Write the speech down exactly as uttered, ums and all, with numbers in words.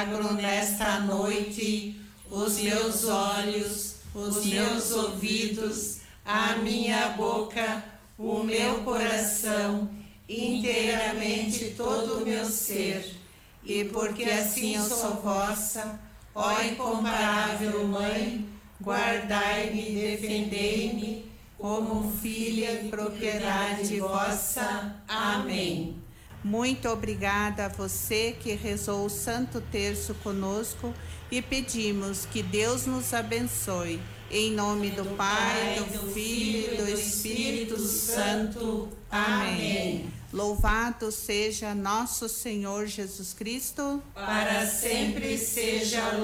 Consagro nesta noite os meus olhos, os meus ouvidos, a minha boca, o meu coração, inteiramente todo o meu ser. E porque assim eu sou vossa, ó incomparável Mãe, guardai-me e defendei-me como filha e propriedade vossa. Amém. Muito obrigada a você que rezou o Santo Terço conosco e pedimos que Deus nos abençoe. Em nome do Pai, do Filho e do Espírito Santo. Amém. Louvado seja nosso Senhor Jesus Cristo. Para sempre seja